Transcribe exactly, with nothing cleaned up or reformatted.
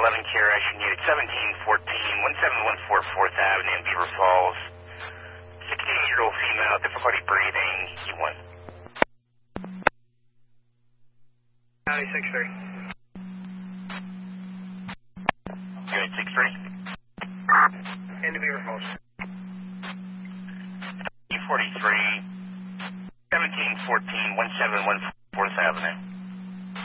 eleven care action unit seventeen fourteen, one seven one four fourth Avenue in Beaver Falls. sixty-eight-year-old female, difficulty breathing, E one. County six three. Unit six three. Into Beaver Falls. E forty-three, seventeen fourteen, one seven one fourth Avenue.